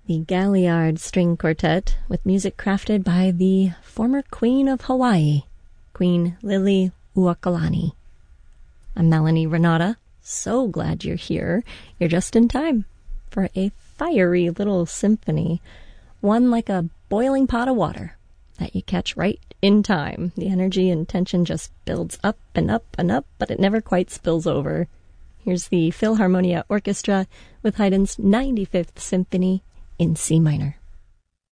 the Galliard String Quartet with music crafted by the former Queen of Hawaii, Queen Lili Uokalani. I'm Melanie Renata. So glad you're here. You're just in time for a fiery little symphony, one like a boiling pot of water that you catch right in time. The energy and tension just builds up and up and up, but it never quite spills over. Here's the Philharmonia Orchestra with Haydn's 95th Symphony in C minor.